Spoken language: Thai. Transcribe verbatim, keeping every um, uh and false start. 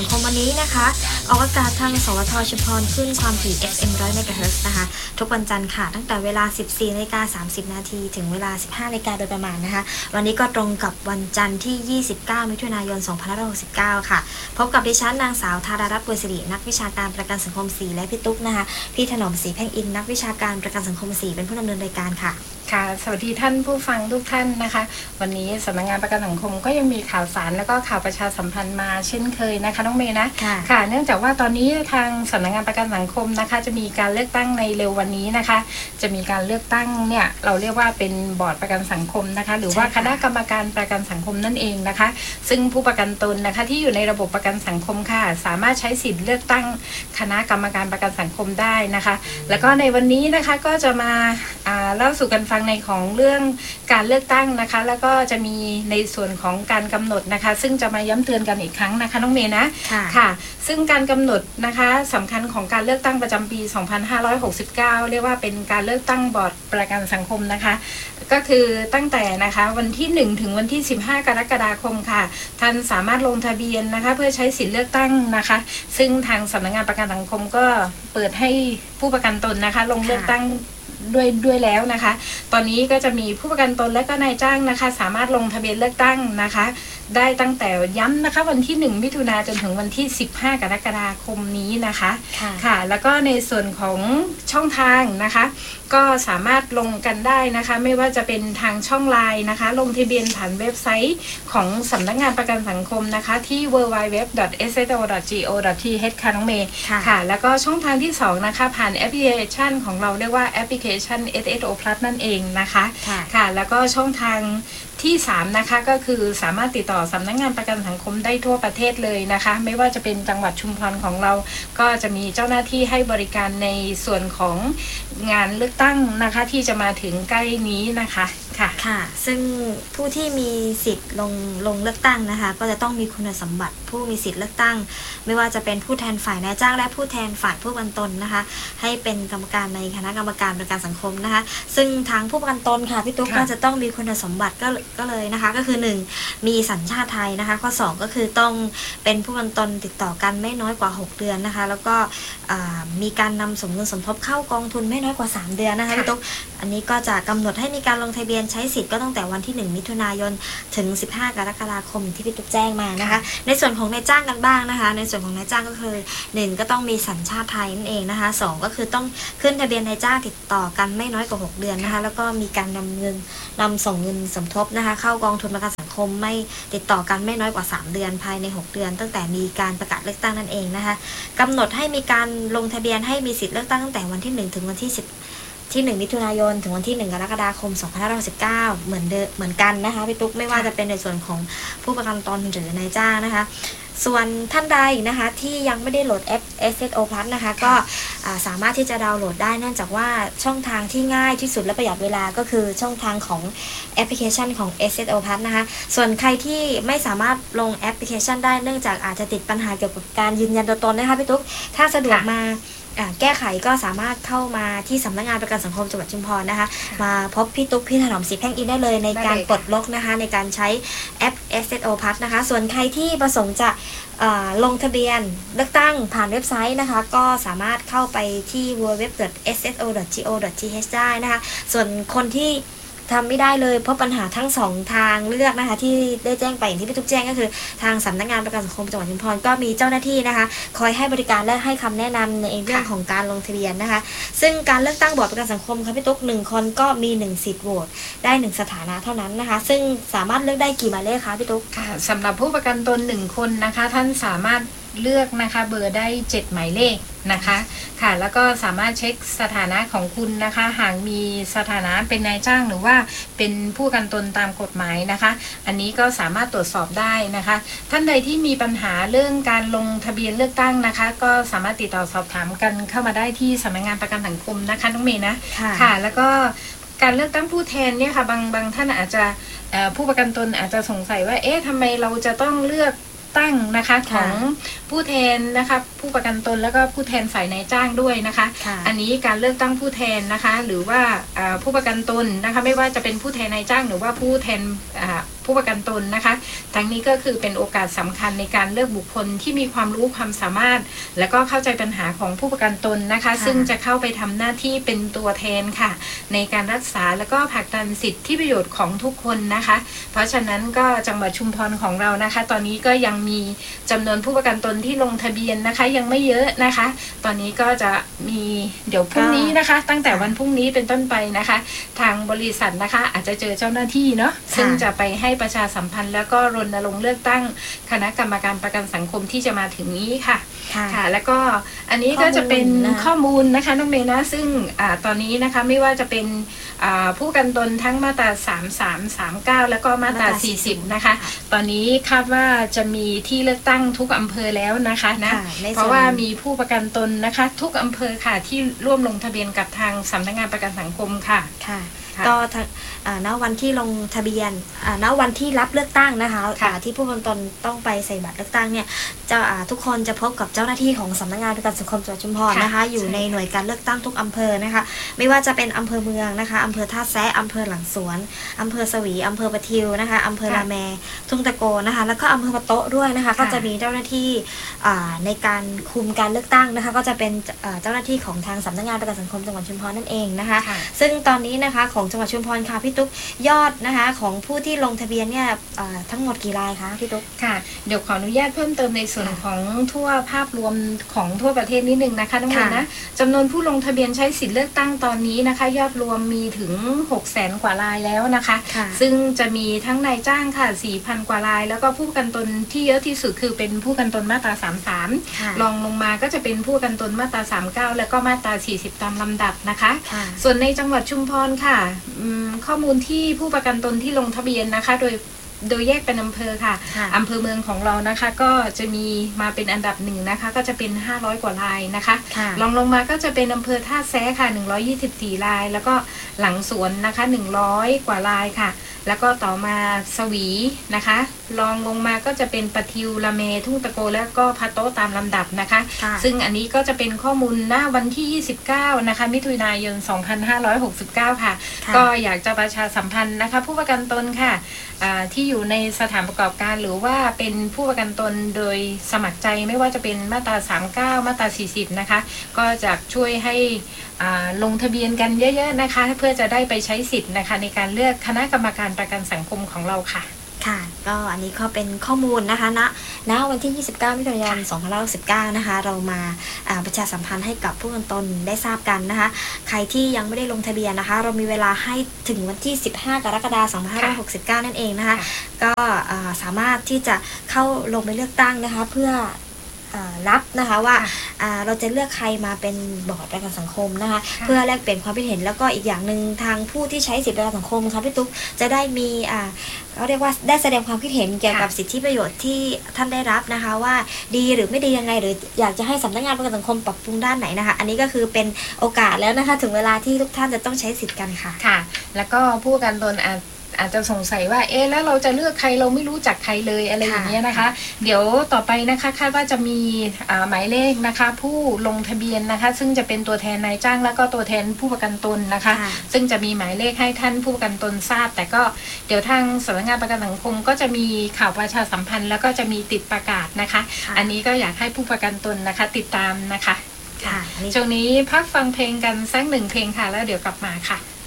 คมวันนี้นะคะออกอากาศทางสวทชุมพรขึ้นความถี่ เอฟ เอ็ม หนึ่งร้อย เมกะเฮิรตซ์ นะคะทุกวันจันทร์ค่ะตั้งแต่เวลา สิบสี่นาฬิกาสามสิบ นาทีถึงเวลา สิบห้านาฬิกาโดยประมาณนะคะวันนี้ก็ตรงกับวันจันทร์ที่ ยี่สิบเก้า มิถุนายน สองพันห้าร้อยหกสิบเก้า ค่ะพบกับดิฉันนางสาวธารารัตน์ บุญสิรินักวิชาการประกันสังคมสี่และพี่ตุ๊กนะคะพี่ถนอมศรีแพ่งอินนักวิชาการประกันสังคมสี่เป็นผู้ดำเนินรายการค่ะค่ะสวัสดีท่านผู้ฟังทุกท่านนะคะวันนี้สำนักงานประกันสังคมก็ยังมีข่าวสารแล้วก็ข่าวประชาสัมพันธ์มาเช่นเคยนะคะน้องเมย์นะค่ะเนื่องจากว่าตอนนี้ทางสำนักงานประกันสังคมนะคะจะมีการเลือกตั้งในเร็ววันนี้นะคะจะมีการเลือกตั้งเนี่ยเราเรียกว่าเป็นบอร์ดประกันสังคมนะคะหรือว่าคณะกรรมการประกันสังคมนั่นเองนะคะซึ่งผู้ประกันตนนะคะที่อยู่ในระบบประกันสังคมค่ะสามารถใช้สิทธิ์เลือกตั้งคณะกรรมการประกันสังคมได้นะคะแล้วก็ในวันนี้นะคะก็จะมาเล่าสู่กันฟังในของเรื่องการเลือกตั้งนะคะแล้วก็จะมีในส่วนของการกำหนดนะคะซึ่งจะมาย้ำเตือนกันอีกครั้งนะคะน้องเมย์นะค่ะซึ่งการกำหนดนะคะสำคัญของการเลือกตั้งประจำปี สองพันห้าร้อยหกสิบเก้า เรียกว่าเป็นการเลือกตั้งบอร์ดประกันสังคมนะคะก็คือตั้งแต่นะคะวันที่หนึ่งถึงวันที่สิบห้ากรกฎาคมค่ะท่านสามารถลงทะเบียนนะคะเพื่อใช้สิทธิเลือกตั้งนะคะซึ่งทางสำนักงานประกันสังคมก็เปิดให้ผู้ประกันตนนะคะลงเลือกตั้งด้วยด้วยแล้วนะคะตอนนี้ก็จะมีผู้ประกันตนและก็นายจ้างนะคะสามารถลงทะเบียนเลือกตั้งนะคะได้ตั้งแต่ย้ำนะคะวันที่หนึ่งมิถุนายนจนถึงวันที่สิบห้ากรกฎาคมนี้นะคะค่ะแล้วก็ในส่วนของช่องทางนะคะก็สามารถลงกันได้นะคะไม่ว่าจะเป็นทางช่องไลน์นะคะลงทะเบียนผ่านเว็บไซต์ของสำนักงานประกันสังคมนะคะที่ ดับเบิลยู ดับเบิลยู ดับเบิลยู ดอท เอส เอส โอ ดอท จี โอ ดอท ที เอช ค่ะน้องเมย์ค่ะแล้วก็ช่องทางที่สองนะคะผ่านแอปพลิเคชันของเราเรียกว่าแอปพลิเคชัน เอส เอส โอ Plus นั่นเองนะคะค่ะแล้วก็ช่องทางที่สามนะคะก็คือสามารถติดต่อสำนักงานประกันสังคมได้ทั่วประเทศเลยนะคะไม่ว่าจะเป็นจังหวัดชุมพรของเราก็จะมีเจ้าหน้าที่ให้บริการในส่วนของงานเลือกตั้งนะคะที่จะมาถึงใกล้นี้นะคะค่ะค่ะซึ่งผู้ที่มีสิทธิ์ลงลงเลือกตั้งนะคะก็จะต้องมีคุณสมบัติผู้มีสิทธิ์เลือกตั้งไม่ว่าจะเป็นผู้แทนฝ่ายนายจ้างและผู้แทนฝ่ายผู้ประกันตนนะคะให้เป็นกรรมการในคณะกรรมการประกันสังคมนะคะซึ่งทางผู้ประกันตนค่ะพี่ตุ๊กก็จะต้องมีคุณสมบัติก็ก็เลยนะคะก็คือหนึ่งมีสัญชาติไทยนะคะข้อสองก็คือต้องเป็นผู้ประกันตนติดต่อกันไม่น้อยกว่าหกเดือนนะคะแล้วก็มีการนำสมเงินสมทบเข้ากองทุนไม่น้อยกว่าสามเดือนนะคะพี่ตุ๊กอันนี้ก็จะกำหนดให้มีการลงทะเบียนใช้สิทธิ์ก็ตั้งแต่วันที่หนึ่งมิถุนายนถึงสิบห้ากรกฎาคมที่พี่ตุ๊กแจ้งมานะคะในส่วนของนายจ้างกันบ้างนะคะในส่วนของนายจ้างก็คือหนึ่งก็ต้องมีสัญชาติไทยนั่นเองนะคะสองก็คือต้องขึ้นทะเบียนนายจ้างติดต่อกันไม่น้อยกว่าหกเดือนนะคะแล้วก็มีการนำเงินนำส่งเงินสมทบนะคะเข้ากองทุนประกันสังคมไม่ติดต่อกันไม่น้อยกว่าสามเดือนภายในหกเดือนตั้งแต่มีการประกาศเลือกตั้งนั่นเองนะคะกำหนดให้มีการลงทะเบียนให้มีสิทธิ์เลือกตั้งตั้งแต่วันที่หนึ่งถึงวันที่สิบที่หนึ่งมิถุนายนถึงวันที่หนึ่งกรกฎาคมสองพันห้าร้อยหกสิบเก้าเหมือนเดิมเหมือนกันนะคะพี่ตุ๊กไม่ว่าจะเป็นในส่วนของผู้ประกันตนหรือนายจ้างนะคะส่วนท่านใดนะคะที่ยังไม่ได้โหลดแอป เอส เอส โอ Plus นะคะก็สามารถที่จะดาวน์โหลดได้เนื่องจากว่าช่องทางที่ง่ายที่สุดและประหยัดเวลาก็คือช่องทางของแอปพลิเคชันของ เอส เอส โอ Plus นะคะส่วนใครที่ไม่สามารถลงแอปพลิเคชันได้เนื่องจากอาจจะติดปัญหาเกี่ยวกับการยืนยันตัวตนนะคะพี่ตุ๊กถ้าสะดวกมาแก้ไขก็สามารถเข้ามาที่สำนักงานประกันสังคมจังหวัดชุมพรนะคะมาพบพี่ตุ๊กพี่ถนอมศรีแพ่งอินได้เลยในการปลดล็อกนะคะในการใช้แอป เอส เอส โอ Plus นะคะส่วนใครที่ประสงค์จะลงทะเบียนเลือกตั้งผ่านเว็บไซต์นะคะก็สามารถเข้าไปที่ ดับเบิลยู ดับเบิลยู ดับเบิลยู ดอท เอส เอส โอ ดอท จี โอ ดอท ที เอช ได้นะคะส่วนคนที่ทำไม่ได้เลยเพราะปัญหาทั้งสองทางเลือกนะคะที่ได้แจ้งไปอย่างที่พี่ตุ๊กแจ้งก็คือทางสำนักงานประกันสังคมจังหวัดชุมพรก็มีเจ้าหน้าที่นะคะคอยให้บริการและให้คำแนะนำในเรื่องของการลงทะเบียนนะคะซึ่งการเลือกตั้งบอร์ดประกันสังคมค่ะพี่ตุ๊กหนึ่งคนก็มีหนึ่งสิทธิ์โหวตได้หนึ่งสถานะเท่านั้นนะคะซึ่งสามารถเลือกได้กี่หมายเลขคะพี่ตุ๊กค่ะสำหรับผู้ประกันตนหนึ่งคนนะคะท่านสามารถเลือกนะคะเบอร์ได้เจ็ดหมายเลขนะคะค่ะแล้วก็สามารถเช็คสถานะของคุณนะคะหากมีสถานะเป็นนายจ้างหรือว่าเป็นผู้ประกันตนตามกฎหมายนะคะอันนี้ก็สามารถตรวจสอบได้นะคะท่านใดที่มีปัญหาเรื่องการลงทะเบียนเลือกตั้งนะคะก็สามารถติดต่อสอบถามกันเข้ามาได้ที่สำนักงานประกันสังคมนะคะน้องเมย์นะค่ะแล้วก็การเลือกตั้งผู้แทนเนี่ยค่ะบางบางท่านอาจจะผู้ประกันตนอาจจะสงสัยว่าเอ๊ะทำไมเราจะต้องเลือกตั้งนะคะของผู้แทนนะคะผู้ประกันตนแล้วก็ผู้แทนฝ่ายนายจ้างด้วยนะคะอันนี้การเลือกตั้งผู้แทนนะคะหรือว่าผู้ประกันตนนะคะไม่ว่าจะเป็นผู้แทนนายจ้างหรือว่าผู้แทนผู้ประกันตนนะคะทั้งนี้ก็คือเป็นโอกาสสำคัญในการเลือกบุคคลที่มีความรู้ความสามารถและก็เข้าใจปัญหาของผู้ประกันตนนะคะซึ่งจะเข้าไปทำหน้าที่เป็นตัวแทนค่ะในการรักษาและก็ผลักดันสิทธิประโยชน์ของทุกคนนะคะเพราะฉะนั้นก็จังหวัดชุมพรของเรานะคะตอนนี้ก็ยังมีจำนวนผู้ประกันตนที่ลงทะเบียนนะคะยังไม่เยอะนะคะตอนนี้ก็จะมีเดี๋ยวพรุ่งนี้นะคะตั้งแต่วันพรุ่งนี้เป็นต้นไปนะคะทางบริษัทนะคะอาจจะเจอเจ้าหน้าที่เนาะซึ่งจะไปให้ประชาสัมพันธ์แล้วก็รณรงค์เลือกตั้งคณะกรรมการประกันสังคมที่จะมาถึงนี้ค่ะค่ะแล้วก็อันนี้ก็จะเป็นข้อมูลนะคะน้องเมย์นะซึ่งอ่าตอนนี้นะคะไม่ว่าจะเป็นอ่าผู้ประกันตนทั้งมาตราสามสามสามเก้าแล้วก็มาตราสี่สิบนะคะตอนนี้คาดว่าจะมีที่เลือกตั้งทุกอำเภอแล้วนะคะนะเพราะว่ามีผู้ประกันตนนะคะทุกอำเภอค่ะที่ร่วมลงทะเบียนกับทางสำนักงานประกันสังคมค่ะค่ะก็ณวันที่ลงทะเบียนณวันที่รับเลือกตั้งนะคะที่ผู้ประกันตนต้องไปใส่บัตรเลือกตั้งเนี่ยจะทุกคนจะพบกับเจ้าหน้าที่ของสำนักงานประกันสังคมจังหวัดชุมพรนะคะอยู่ในหน่วยการเลือกตั้งทุกอำเภอนะคะไม่ว่าจะเป็นอำเภอเมืองนะคะอำเภอท่าแซะอำเภอหลังสวนอำเภอสวีอำเภอปะทิวนะคะอำเภอละแมทุ่งตะโกนะคะแล้วก็อำเภอปะโต๊ะด้วยนะคะก็จะมีเจ้าหน้าที่ในการคุมการเลือกตั้งนะคะก็จะเป็นเจ้าหน้าที่ของทางสำนักงานประกันสังคมจังหวัดชุมพรนั่นเองนะคะซึ่งตอนนี้นะคะของจังหวัดชุมพรค่ะพี่ตุ๊กยอดนะคะของผู้ที่ลงทะเบียนเนี่ยทั้งหมดกี่รายคะพี่ตุ๊กค่ะเดี๋ยวขออนุญาตเพิ่มเติมในส่วนของทั่วภาพรวมของทั่วประเทศนิดนึงนะคะน้องเมย์นะจำนวนผู้ลงทะเบียนใช้สิทธิ์เลือกตั้งตอนนี้นะคะยอดรวมมีถึงหกแสนกว่ารายแล้วนะคะซึ่งจะมีทั้งนายจ้างค่ะ สี่พัน กว่ารายแล้วก็ผู้ประกันตนที่เยอะที่สุดคือเป็นผู้ประกันตนมาตราสามสิบสามรองลงมาก็จะเป็นผู้ประกันตนมาตราสามสิบเก้าแล้วก็มาตราสี่สิบตามลำดับนะคะส่วนในจังหวัดชุมพรค่ะข้อมูลที่ผู้ประกันตนที่ลงทะเบียนนะคะโดยโดยแยกเป็นอำเภอค่ะอำเภอเมืองของเรานะคะก็จะมีมาเป็นอันดับหนึ่งนะคะก็จะเป็นห้าร้อยกว่ารายนะคะรองลงมาก็จะเป็นอำเภอท่าแซะค่ะหนึ่งร้อยยี่สิบสี่รายแล้วก็หลังสวนนะคะหนึ่งร้อยกว่ารายค่ะแล้วก็ต่อมาสวีนะคะรองลงมาก็จะเป็นปะทิวละเมทุ่งตะโกแล้วก็พะโต๊ะตามลำดับนะคะซึ่งอันนี้ก็จะเป็นข้อมูลหน้าวันที่ยี่สิบเก้านะคะมิถุนายนสองพันห้าร้อยหกสิบเก้าค่ะก็อยากจะประชาสัมพันธ์นะคะผู้ประกันตนค่ะที่อยู่ในสถานประกอบการหรือว่าเป็นผู้ประกันตนโดยสมัครใจไม่ว่าจะเป็นมาตราสามสิบเก้ามาตราสี่สิบนะคะก็จะช่วยให้ลงทะเบียนกันเยอะๆนะคะเพื่อจะได้ไปใช้สิทธิ์นะคะในการเลือกคณะกรรมการประกันสังคมของเราค่ะค่ะก็อันนี้ก็เป็นข้อมูลนะคะณณวันที่ยี่สิบเก้ามิถุนายนสองพันห้าร้อยหกสิบเก้านะคะเรามาประชาสัมพันธ์ให้กับผู้ประกันตนได้ทราบกันนะคะใครที่ยังไม่ได้ลงทะเบียนนะคะเรามีเวลาให้ถึงวันที่สิบห้ากรกฎาคมสองพันห้าร้อยหกสิบเก้านั่นเองนะคะก็สามารถที่จะเข้าลงไปเลือกตั้งนะคะเพื่อรับนะคะว่าเราจะเลือกใครมาเป็นบอร์ดประกันสังคมนะคะเพื่อแลกเปลี่ยนความคิดเห็นแล้วก็อีกอย่างหนึ่งทางผู้ที่ใช้สิทธิประกันสังคมค่ะพี่ตุ๊กจะได้มีเขาเรียกว่าได้แสดงความคิดเห็นเกี่ยวกับสิทธิประโยชน์ที่ท่านได้รับนะคะว่าดีหรือไม่ดียังไงหรืออยากจะให้สำนักงานประกันสังคมปรับปรุงด้านไหนนะคะอันนี้ก็คือเป็นโอกาสแล้วนะคะถึงเวลาที่ทุกท่านจะต้องใช้สิทธิ์กันค่ะค่ะแล้วก็ผู้ประกันตนอาจอาจจะสงสัยว่าเอ๊ะแล้วเราจะเลือกใครเราไม่รู้จักใครเลยอะไรอย่างเงี้ยนะคะเดี๋ยวต่อไปนะคะคาดว่าจะมีหมายเลขนะคะผู้ลงทะเบียนนะคะซึ่งจะเป็นตัวแทนนายจ้างแล้วก็ตัวแทนผู้ประกันตนนะคะซึ่งจะมีหมายเลขให้ท่านผู้ประกันตนทราบแต่ก็เดี๋ยวทางสำนักงานประกันสังคมก็จะมีข่าวประชาสัมพันธ์แล้วก็จะมีติดประกาศนะคะอันนี้ก็อยากให้ผู้ประกันตนนะคะติดตามนะคะช่วงนี้พักฟังเพลงกันสักหนึ่งเพลงค่ะแล้วเดี๋ยวกลับมาค่ะ